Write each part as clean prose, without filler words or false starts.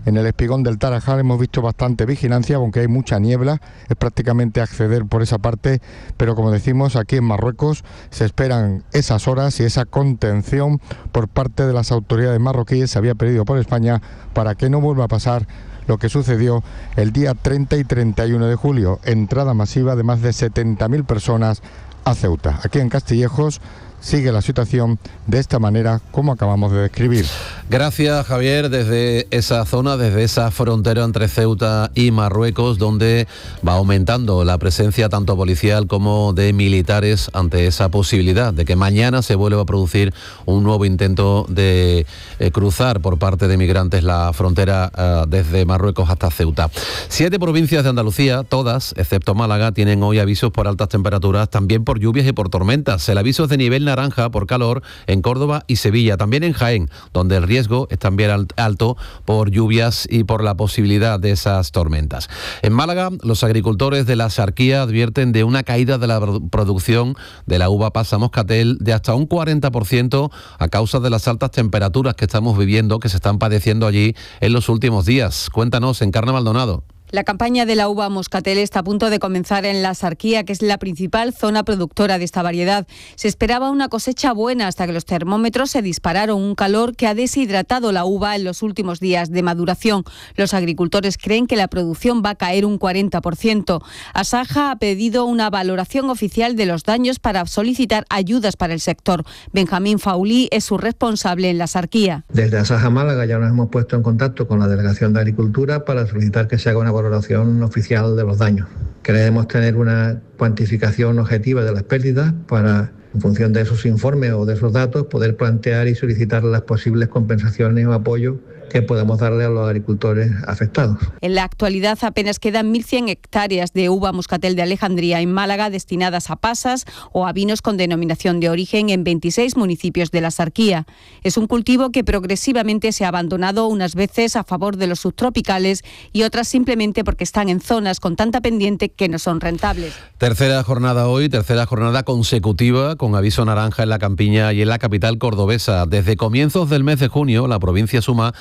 En el espigón del Tarajal hemos visto bastante vigilancia, aunque hay mucha niebla, es prácticamente acceder por esa parte, pero como decimos, aquí en Marruecos se esperan esas horas y esa contención por parte de las autoridades marroquíes. Se había pedido por España para que no vuelva a pasar lo que sucedió el día 30 y 31 de julio, entrada masiva de más de 70.000 personas a Ceuta. Aquí en Castillejos sigue la situación de esta manera como acabamos de describir. Gracias, Javier, desde esa zona, desde esa frontera entre Ceuta y Marruecos, donde va aumentando la presencia tanto policial como de militares ante esa posibilidad de que mañana se vuelva a producir un nuevo intento de cruzar por parte de migrantes la frontera desde Marruecos hasta Ceuta. 7 provincias de Andalucía, todas, excepto Málaga, tienen hoy avisos por altas temperaturas, también por lluvias y por tormentas. El aviso es de nivel naranja por calor en Córdoba y Sevilla, también en Jaén, donde el riesgo es también alto por lluvias y por la posibilidad de esas tormentas. En Málaga, los agricultores de la Axarquía advierten de una caída de la producción de la uva pasa moscatel de hasta un 40% a causa de las altas temperaturas que estamos viviendo, que se están padeciendo allí en los últimos días. Cuéntanos, Encarna Maldonado. La campaña de la uva moscatel está a punto de comenzar en la Axarquía, que es la principal zona productora de esta variedad. Se esperaba una cosecha buena hasta que los termómetros se dispararon, un calor que ha deshidratado la uva en los últimos días de maduración. Los agricultores creen que la producción va a caer un 40%. Asaja ha pedido una valoración oficial de los daños para solicitar ayudas para el sector. Benjamín Faulí es su responsable en la Axarquía. Desde Asaja Málaga ya nos hemos puesto en contacto con la Delegación de Agricultura para solicitar que se haga una valoración oficial de los daños. Queremos tener una cuantificación objetiva de las pérdidas para, en función de esos informes o de esos datos, poder plantear y solicitar las posibles compensaciones o apoyo que podemos darle a los agricultores afectados. En la actualidad apenas quedan 1.100 hectáreas de uva moscatel de Alejandría en Málaga destinadas a pasas o a vinos con denominación de origen en 26 municipios de la Axarquía. Es un cultivo que progresivamente se ha abandonado unas veces a favor de los subtropicales y otras simplemente porque están en zonas con tanta pendiente que no son rentables. Tercera jornada hoy, tercera jornada consecutiva con aviso naranja en la campiña y en la capital cordobesa. Desde comienzos del mes de junio, la provincia suma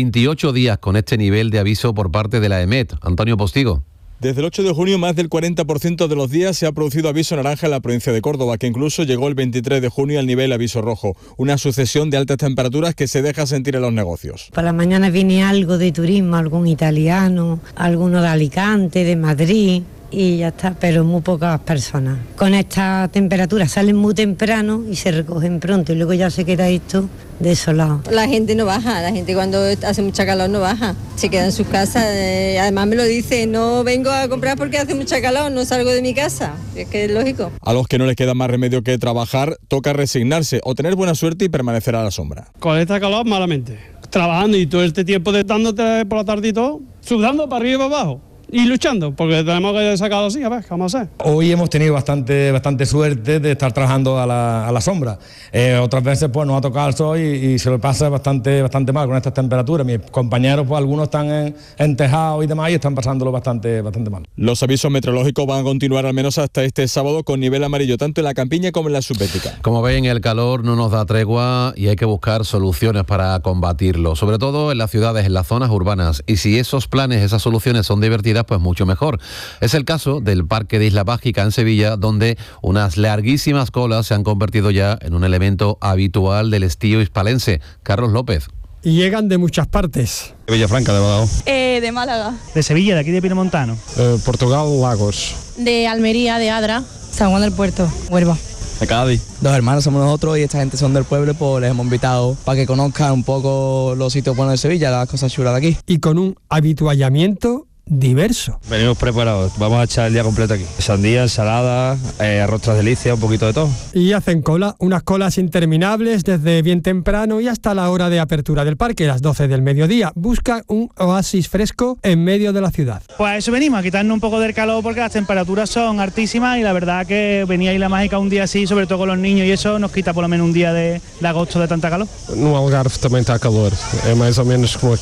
28 días con este nivel de aviso por parte de la EMET. Antonio Postigo. Desde el 8 de junio, más del 40% de los días se ha producido aviso naranja en la provincia de Córdoba, que incluso llegó el 23 de junio al nivel aviso rojo. Una sucesión de altas temperaturas que se deja sentir en los negocios. Por la mañana viene algo de turismo, algún italiano, alguno de Alicante, de Madrid, y ya está, pero muy pocas personas. Con esta temperatura salen muy temprano y se recogen pronto, y luego ya se queda esto desolado. La gente no baja, la gente cuando hace mucha calor no baja, se queda en sus casas. Además me lo dice, no vengo a comprar porque hace mucha calor, no salgo de mi casa, es que es lógico. A los que no les queda más remedio que trabajar, toca resignarse o tener buena suerte y permanecer a la sombra. Con esta calor malamente, trabajando y todo este tiempo dándote por la tarde y todo, sudando para arriba y para abajo. Y luchando, porque tenemos que sacarlo así, a ver, ¿qué vamos a hacer? Hoy hemos tenido bastante suerte de estar trabajando a la sombra. Otras veces pues nos ha tocado el sol y se lo pasa bastante mal con estas temperaturas. Mis compañeros, pues algunos están en tejado y demás y están pasándolo bastante mal. Los avisos meteorológicos van a continuar al menos hasta este sábado con nivel amarillo, tanto en la campiña como en la subbética. Como ven, el calor no nos da tregua y hay que buscar soluciones para combatirlo, sobre todo en las ciudades, en las zonas urbanas. Y si esos planes, esas soluciones son divertidas, pues mucho mejor. Es el caso del Parque de Isla Mágica en Sevilla, donde unas larguísimas colas se han convertido ya en un elemento habitual del estío hispalense. Carlos López. Y llegan de muchas partes. De Villafranca, de Badajoz. De Málaga. De Sevilla, de aquí de Piedemontano. Portugal, Lagos. De Almería, de Adra. San Juan del Puerto, Huelva. De Cádiz. 2 hermanos somos nosotros y esta gente son del pueblo, pues les hemos invitado para que conozcan un poco los sitios buenos de Sevilla, las cosas chulas de aquí. Y con un habituallamiento diverso. Venimos preparados, vamos a echar el día completo aquí. Sandía, ensalada, arroz tras delicia, un poquito de todo. Y hacen cola, unas colas interminables desde bien temprano y hasta la hora de apertura del parque, las 12 del mediodía. Buscan un oasis fresco en medio de la ciudad. Pues a eso venimos, a quitarnos un poco del calor porque las temperaturas son altísimas y la verdad que venía Isla Mágica un día así, sobre todo con los niños, y eso nos quita por lo menos un día de agosto de tanta calor. No Algarve também está calor, é mais ou menos como aqui.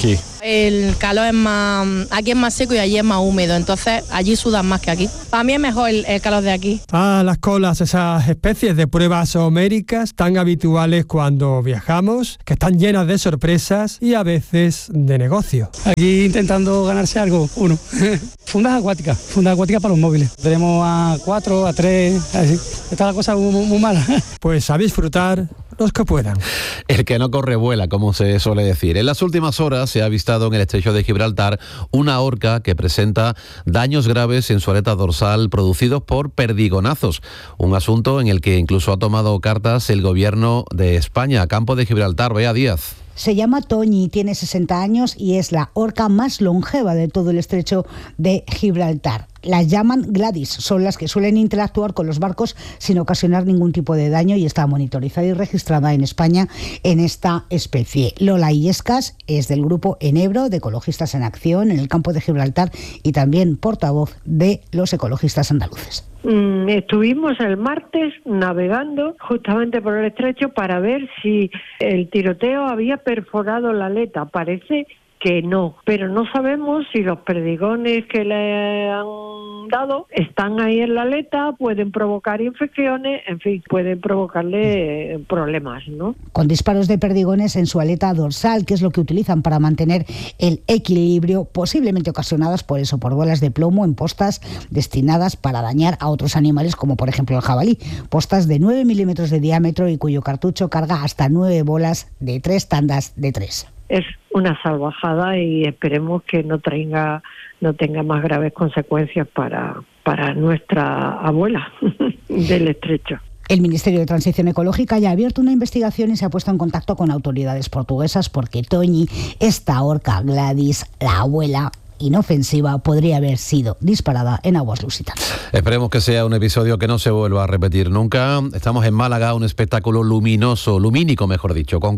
El calor es más, aquí es más seco y allí es más húmedo, entonces allí sudan más que aquí. Para mí es mejor el calor de aquí. Las colas, esas especies de pruebas homéricas tan habituales cuando viajamos, que están llenas de sorpresas y a veces de negocio. Aquí intentando ganarse algo, uno. Fundas acuáticas para los móviles. Tenemos a 4, a 3, así. Está la cosa muy mala. Pues a disfrutar los que puedan. El que no corre vuela, como se suele decir. En las últimas horas se ha avistado en el estrecho de Gibraltar una orca que presenta daños graves en su aleta dorsal producidos por perdigonazos. Un asunto en el que incluso ha tomado cartas el gobierno de España. Campo de Gibraltar, Bea Díaz. Se llama Toñi, tiene 60 años y es la orca más longeva de todo el estrecho de Gibraltar. Las llaman Gladys, son las que suelen interactuar con los barcos sin ocasionar ningún tipo de daño y está monitorizada y registrada en España en esta especie. Lola Illescas es del grupo Enebro de Ecologistas en Acción en el campo de Gibraltar y también portavoz de los ecologistas andaluces. Estuvimos el martes navegando justamente por el estrecho para ver si el tiroteo había perforado la aleta. Parece que no, pero no sabemos si los perdigones que le han dado están ahí en la aleta, pueden provocar infecciones, en fin, pueden provocarle problemas, ¿no? Con disparos de perdigones en su aleta dorsal, que es lo que utilizan para mantener el equilibrio, posiblemente ocasionadas por bolas de plomo en postas destinadas para dañar a otros animales, como por ejemplo el jabalí, postas de 9 milímetros de diámetro y cuyo cartucho carga hasta 9 bolas de 3 tandas de 3. Es una salvajada y esperemos que no tenga más graves consecuencias para nuestra abuela del estrecho. El Ministerio de Transición Ecológica ya ha abierto una investigación y se ha puesto en contacto con autoridades portuguesas porque Toñi, esta orca Gladys, la abuela inofensiva, podría haber sido disparada en aguas lusitanas. Esperemos que sea un episodio que no se vuelva a repetir nunca. Estamos en Málaga, un espectáculo lumínico, mejor dicho, con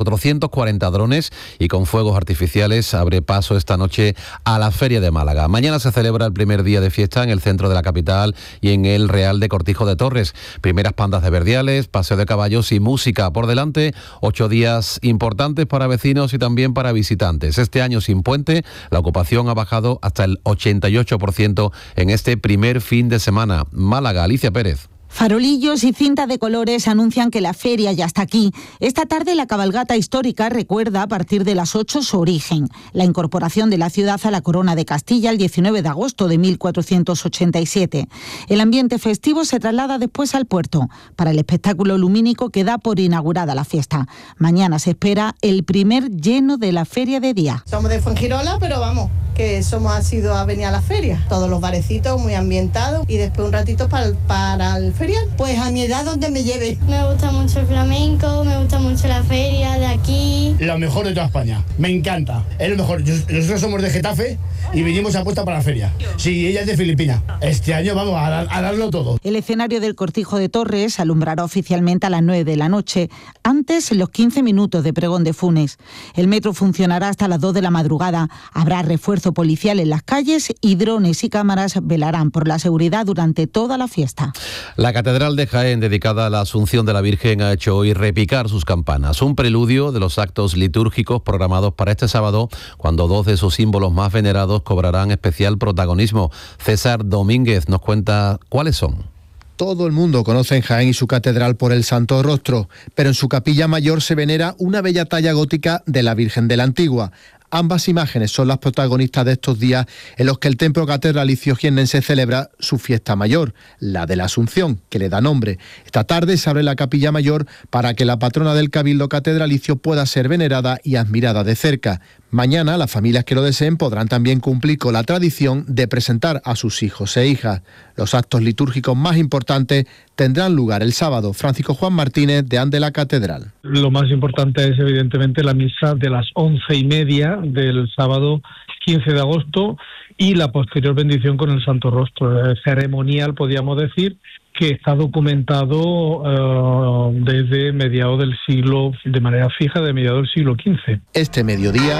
440 drones y con fuegos artificiales. Abre paso esta noche a la Feria de Málaga. Mañana se celebra el primer día de fiesta en el centro de la capital y en el Real de Cortijo de Torres. Primeras pandas de verdiales, paseo de caballos y música por delante. 8 días importantes para vecinos y también para visitantes. Este año sin puente, la ocupación ha bajado hasta el 88% en este primer fin de semana. Málaga, Alicia Pérez. Farolillos y cinta de colores anuncian que la feria ya está aquí. Esta tarde la cabalgata histórica recuerda a partir de las 8 su origen, la incorporación de la ciudad a la corona de Castilla el 19 de agosto de 1487. El ambiente festivo se traslada después al puerto, para el espectáculo lumínico que da por inaugurada la fiesta. Mañana se espera el primer lleno de la feria de día. Somos de Fuengirola, pero vamos, que somos asiduos a venir a la feria. Todos los barecitos muy ambientados y después un ratito para el ferial. Pues a mi edad, donde me lleve. Me gusta mucho el flamenco, me gusta mucho la feria de aquí. Lo mejor de toda España, me encanta, es lo mejor. Nosotros somos de Getafe y vinimos a puesta para la feria. Sí, ella es de Filipinas. Este año vamos a darlo todo. El escenario del Cortijo de Torres alumbrará oficialmente a las 9 de la noche, antes los 15 minutos de pregón de Funes. El metro funcionará hasta las 2 de la madrugada. Habrá refuerzo policial en las calles y drones y cámaras velarán por la seguridad durante toda la fiesta. La Catedral de Jaén, dedicada a la Asunción de la Virgen, ha hecho hoy repicar sus campanas. Un preludio de los actos litúrgicos programados para este sábado, cuando 2 de sus símbolos más venerados cobrarán especial protagonismo. César Domínguez nos cuenta cuáles son. Todo el mundo conoce en Jaén y su catedral por el Santo Rostro, pero en su capilla mayor se venera una bella talla gótica de la Virgen de la Antigua. Ambas imágenes son las protagonistas de estos días en los que el templo catedralicio jiennense celebra su fiesta mayor, la de la Asunción, que le da nombre. Esta tarde se abre la capilla mayor para que la patrona del Cabildo catedralicio pueda ser venerada y admirada de cerca. Mañana las familias que lo deseen podrán también cumplir con la tradición de presentar a sus hijos e hijas. Los actos litúrgicos más importantes tendrán lugar el sábado. Francisco Juan Martínez, deán de la Catedral. Lo más importante es evidentemente la misa de las 11:30 del sábado 15 de agosto y la posterior bendición con el Santo Rostro. Ceremonial, podríamos decir, que está documentado desde mediados del siglo, de manera fija, de mediados del siglo XV. Este mediodía,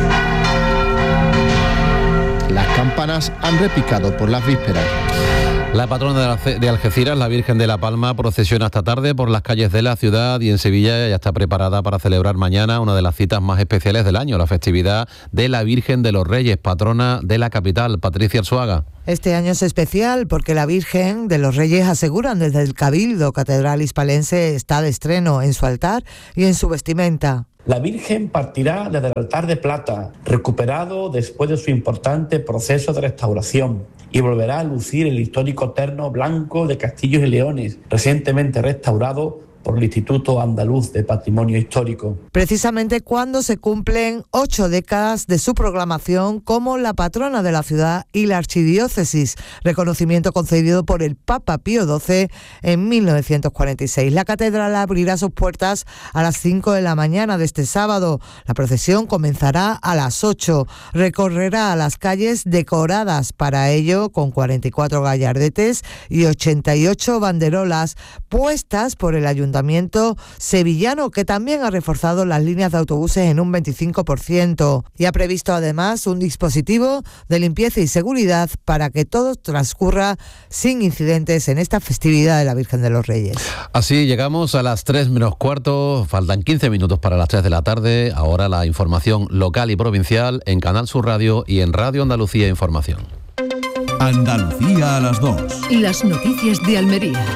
las campanas han repicado por las vísperas. La patrona de Algeciras, la Virgen de la Palma, procesiona esta tarde por las calles de la ciudad y en Sevilla ya está preparada para celebrar mañana una de las citas más especiales del año, la festividad de la Virgen de los Reyes, patrona de la capital. Patricia Arzuaga. Este año es especial porque la Virgen de los Reyes, aseguran desde el Cabildo Catedral Hispalense, está de estreno en su altar y en su vestimenta. La Virgen partirá desde el altar de plata, recuperado después de su importante proceso de restauración, y volverá a lucir el histórico terno blanco de castillos y leones, recientemente restaurado por el Instituto Andaluz de Patrimonio Histórico. Precisamente cuando se cumplen 8 décadas de su proclamación como la patrona de la ciudad y la archidiócesis, reconocimiento concedido por el Papa Pío XII en 1946. La catedral abrirá sus puertas a las 5 de la mañana de este sábado. La procesión comenzará a las 8. Recorrerá las calles decoradas para ello con 44 gallardetes y 88 banderolas puestas por el Ayuntamiento sevillano, que también ha reforzado las líneas de autobuses en un 25% y ha previsto además un dispositivo de limpieza y seguridad para que todo transcurra sin incidentes en esta festividad de la Virgen de los Reyes. Así llegamos a las 3 menos cuarto, faltan 15 minutos para las 3 de la tarde. Ahora la información local y provincial en Canal Sur Radio y en Radio Andalucía Información. Andalucía a las 2. Las noticias de Almería.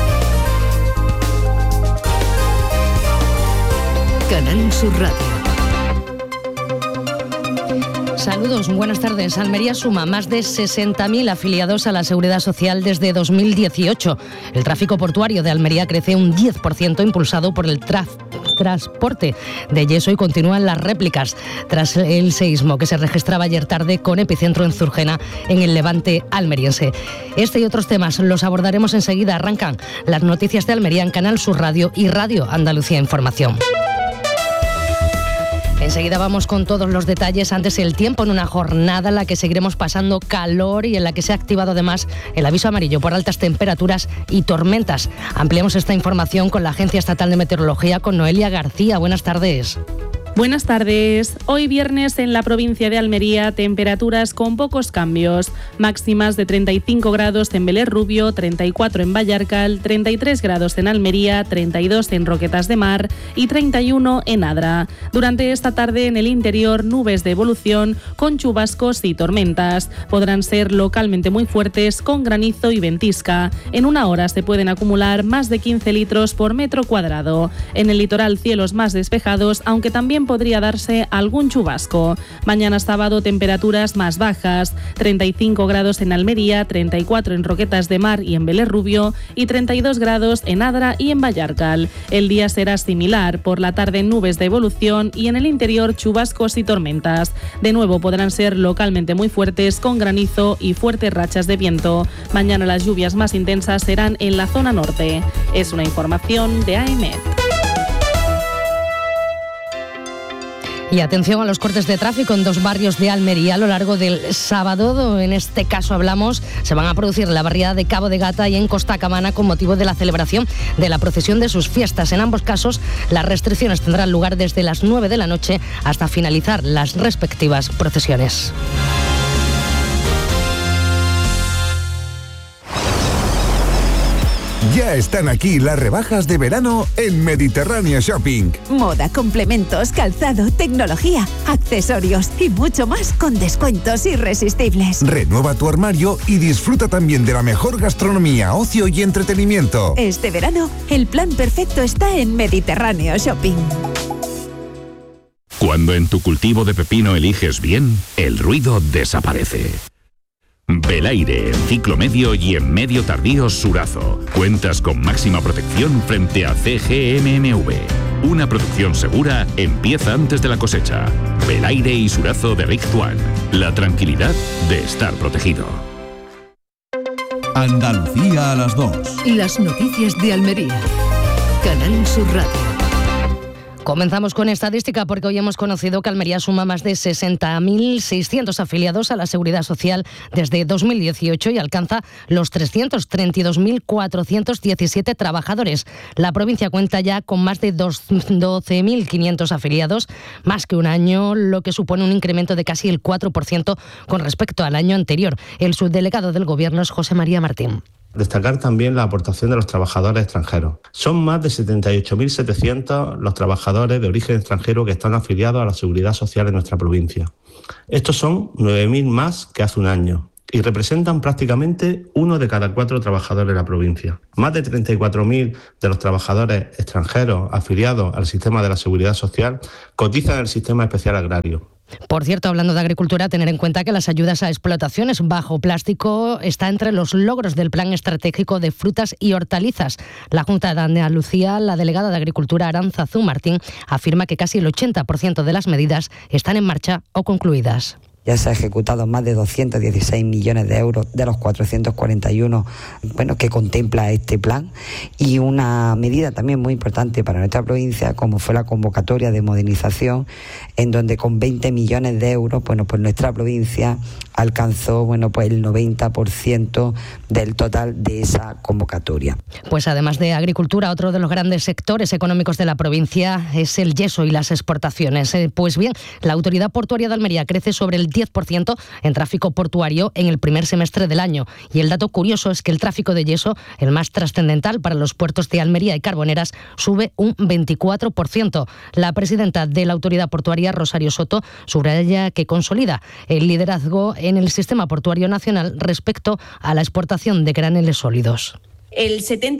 Canal Sur Radio. Saludos, buenas tardes. Almería suma más de 60.000 afiliados a la Seguridad Social desde 2018. El tráfico portuario de Almería crece un 10%, impulsado por el transporte de yeso, y continúan las réplicas tras el seísmo que se registraba ayer tarde con epicentro en Zurgena, en el Levante almeriense. Este y otros temas los abordaremos enseguida. Arrancan las noticias de Almería en Canal Sur Radio y Radio Andalucía Información. Enseguida vamos con todos los detalles. Antes, el tiempo en una jornada en la que seguiremos pasando calor y en la que se ha activado además el aviso amarillo por altas temperaturas y tormentas. Ampliamos esta información con la Agencia Estatal de Meteorología, con Noelia García. Buenas tardes. Buenas tardes. Hoy viernes en la provincia de Almería, temperaturas con pocos cambios. Máximas de 35 grados en Vélez Rubio, 34 en Vallarcal, 33 grados en Almería, 32 en Roquetas de Mar y 31 en Adra. Durante esta tarde en el interior, nubes de evolución con chubascos y tormentas. Podrán ser localmente muy fuertes con granizo y ventisca. En una hora se pueden acumular más de 15 litros por metro cuadrado. En el litoral, cielos más despejados, aunque también podría darse algún chubasco. Mañana sábado, temperaturas más bajas, 35 grados en Almería, 34 en Roquetas de Mar y en Vélez Rubio y 32 grados en Adra y en Vallarcal. El día será similar, por la tarde nubes de evolución y en el interior chubascos y tormentas. De nuevo podrán ser localmente muy fuertes con granizo y fuertes rachas de viento. Mañana las lluvias más intensas serán en la zona norte. Es una información de AEMET. Y atención a los cortes de tráfico en dos barrios de Almería a lo largo del sábado. En este caso se van a producir en la barriada de Cabo de Gata y en Costa Camana con motivo de la celebración de la procesión de sus fiestas. En ambos casos, las restricciones tendrán lugar desde las 9 de la noche hasta finalizar las respectivas procesiones. Ya están aquí las rebajas de verano en Mediterráneo Shopping. Moda, complementos, calzado, tecnología, accesorios y mucho más con descuentos irresistibles. Renueva tu armario y disfruta también de la mejor gastronomía, ocio y entretenimiento. Este verano, el plan perfecto está en Mediterráneo Shopping. Cuando en tu cultivo de pepino eliges bien, el ruido desaparece. Belaire, en ciclo medio y en medio tardío Surazo. Cuentas con máxima protección frente a CGMMV. Una producción segura empieza antes de la cosecha. Belaire y Surazo de Rictuan. La tranquilidad de estar protegido. Andalucía a las 2. Las noticias de Almería. Canal Sur Radio. Comenzamos con estadística porque hoy hemos conocido que Almería suma más de 60.600 afiliados a la Seguridad Social desde 2018 y alcanza los 332.417 trabajadores. La provincia cuenta ya con más de 12.500 afiliados, más que un año, lo que supone un incremento de casi el 4% con respecto al año anterior. El subdelegado del Gobierno es José María Martín. Destacar también la aportación de los trabajadores extranjeros. Son más de 78.700 los trabajadores de origen extranjero que están afiliados a la Seguridad Social en nuestra provincia. Estos son 9.000 más que hace un año y representan prácticamente 1 de cada 4 trabajadores de la provincia. Más de 34.000 de los trabajadores extranjeros afiliados al sistema de la Seguridad Social cotizan en el sistema especial agrario. Por cierto, hablando de agricultura, tener en cuenta que las ayudas a explotaciones bajo plástico está entre los logros del Plan Estratégico de Frutas y Hortalizas. La Junta de Andalucía, la delegada de Agricultura Arantzazu Martín, afirma que casi el 80% de las medidas están en marcha o concluidas. Ya se ha ejecutado más de 216 millones de euros de los 441 que contempla este plan, y una medida también muy importante para nuestra provincia como fue la convocatoria de modernización, en donde con 20 millones de euros pues nuestra provincia alcanzó el 90% del total de esa convocatoria. Pues además de agricultura, otro de los grandes sectores económicos de la provincia es el yeso y las exportaciones. Pues bien, la Autoridad Portuaria de Almería crece sobre el 10% en tráfico portuario en el primer semestre del año. Y el dato curioso es que el tráfico de yeso, el más trascendental para los puertos de Almería y Carboneras, sube un 24%. La presidenta de la Autoridad Portuaria, Rosario Soto, subraya que consolida el liderazgo en el sistema portuario nacional respecto a la exportación de graneles sólidos. El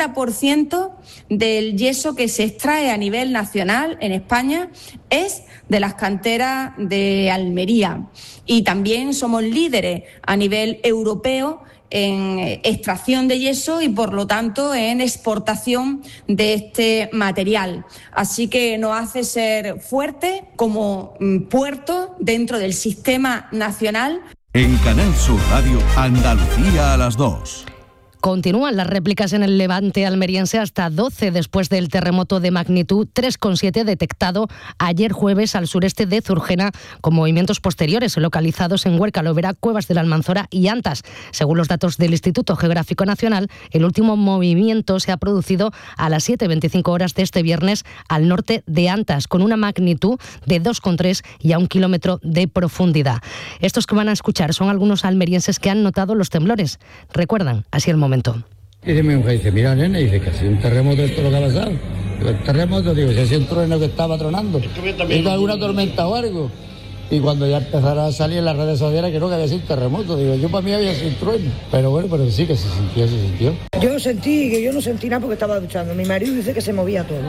70% del yeso que se extrae a nivel nacional en España es de las canteras de Almería, y también somos líderes a nivel europeo en extracción de yeso y, por lo tanto, en exportación de este material. Así que nos hace ser fuertes como puerto dentro del sistema nacional. En Canal Sur Radio, Andalucía a las 2. Continúan las réplicas en el levante almeriense hasta 12 después del terremoto de magnitud 3,7 detectado ayer jueves al sureste de Zurgena, con movimientos posteriores localizados en Huerca, Lovera, Cuevas de la Almanzora y Antas. Según los datos del Instituto Geográfico Nacional, el último movimiento se ha producido a las 7:25 horas de este viernes al norte de Antas, con una magnitud de 2,3 y a 1 kilómetro de profundidad. Estos que van a escuchar son algunos almerienses que han notado los temblores. Recuerdan así el momento. Y mi mujer dice, mira, nena, y dice que ha sido un terremoto de todo lo que ha pasado. Digo, el terremoto, digo, si ha sido un trueno que estaba tronando. Digo, alguna tormenta o algo. Y cuando ya empezara a salir en las redes sociales, que no, que había sido un terremoto. Digo, yo para mí había sido un trueno. Pero bueno, pero sí que se sintió. Yo no sentí nada porque estaba duchando. Mi marido dice que se movía todo.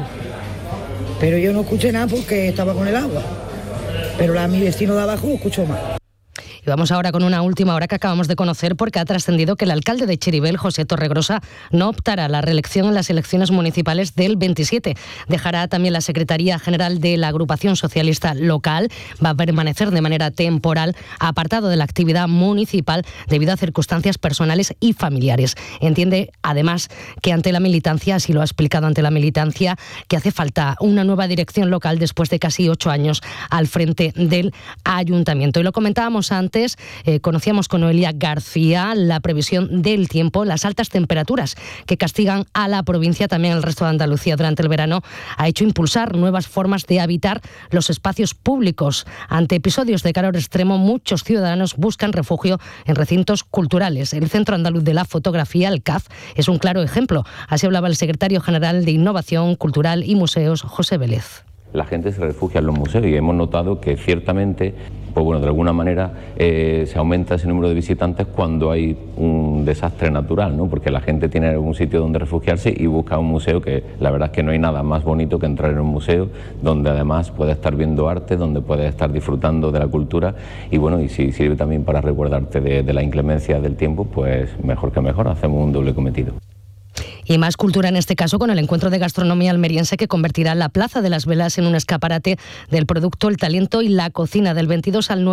Pero yo no escuché nada porque estaba con el agua. Pero mi vecino de abajo escuchó más. Y vamos ahora con una última hora que acabamos de conocer, porque ha trascendido que el alcalde de Cheribel, José Torregrosa, no optará a la reelección en las elecciones municipales del 27. Dejará también la Secretaría General de la Agrupación Socialista Local. Va a permanecer de manera temporal apartado de la actividad municipal debido a circunstancias personales y familiares. Entiende, además, que ante la militancia, así lo ha explicado ante la militancia, que hace falta una nueva dirección local después de casi 8 años al frente del ayuntamiento. Y lo comentábamos antes, conocíamos con Noelia García la previsión del tiempo. Las altas temperaturas que castigan a la provincia, también al resto de Andalucía durante el verano, ha hecho impulsar nuevas formas de habitar los espacios públicos. Ante episodios de calor extremo, muchos ciudadanos buscan refugio en recintos culturales. El Centro Andaluz de la Fotografía, el CAF, es un claro ejemplo. Así hablaba el secretario general de Innovación Cultural y Museos, José Vélez. La gente se refugia en los museos y hemos notado que ciertamente, pues bueno, de alguna manera se aumenta ese número de visitantes cuando hay un desastre natural, ¿no? Porque la gente tiene algún sitio donde refugiarse y busca un museo, que la verdad es que no hay nada más bonito que entrar en un museo donde además puedes estar viendo arte, donde puedes estar disfrutando de la cultura y bueno, y si sirve también para resguardarte de la inclemencia del tiempo, pues mejor que mejor, hacemos un doble cometido. Y más cultura en este caso con el encuentro de gastronomía almeriense que convertirá la Plaza de las Velas en un escaparate del producto, el talento y la cocina, del 22 al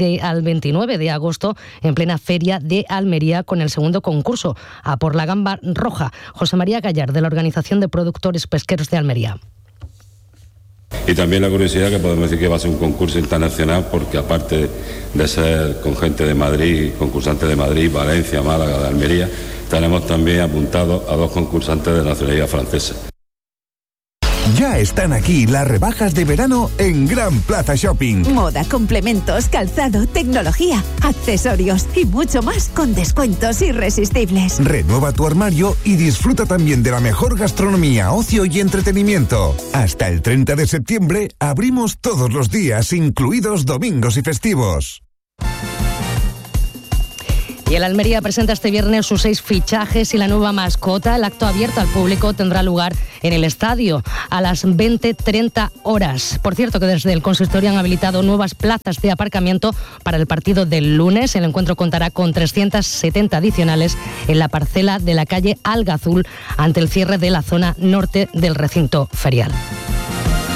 29 de agosto en plena Feria de Almería, con el segundo concurso A por la Gamba Roja. José María Gallar, de la Organización de Productores Pesqueros de Almería. Y también la curiosidad que podemos decir que va a ser un concurso internacional, porque aparte de ser con gente de Madrid, concursantes de Madrid, Valencia, Málaga, de Almería, tenemos también apuntados a 2 concursantes de nacionalidad francesa. Ya están aquí las rebajas de verano en Gran Plaza Shopping. Moda, complementos, calzado, tecnología, accesorios y mucho más con descuentos irresistibles. Renueva tu armario y disfruta también de la mejor gastronomía, ocio y entretenimiento. Hasta el 30 de septiembre abrimos todos los días, incluidos domingos y festivos. Y el Almería presenta este viernes sus 6 fichajes y la nueva mascota. El acto abierto al público tendrá lugar en el estadio a las 20:30 horas. Por cierto, que desde el consistorio han habilitado nuevas plazas de aparcamiento para el partido del lunes. El encuentro contará con 370 adicionales en la parcela de la calle Alga Azul ante el cierre de la zona norte del recinto ferial.